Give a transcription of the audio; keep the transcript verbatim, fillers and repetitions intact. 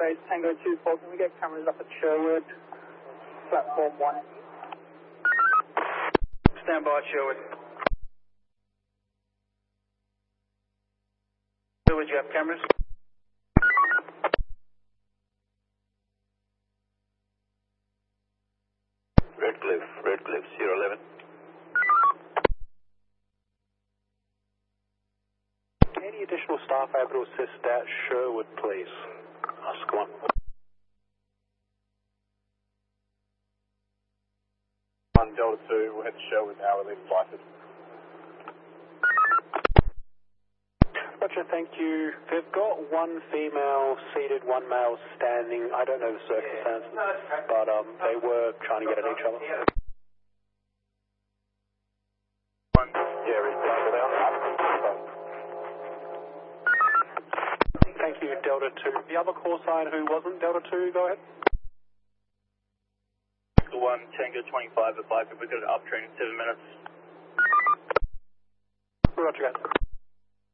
base Tango two four, can we get cameras up at Sherwood, platform one? Stand by Sherwood. Sherwood, you have cameras? Redcliffe, Redcliffe, zero eleven. Any additional staff able to assist at Sherwood, please? Oscar one. One Delta two, we'll head to Sherwood now, we're leaving Blyford. Roger, thank you. They've got one female seated, one male standing. I don't know the circumstances, but um, they were trying to get at each other. One, yeah, ready to go down. Thank you, Delta two. The other call sign who wasn't Delta two, go ahead. one, Tango twenty-five at Blyford, we've got an uptrain in seven minutes. Roger, guys.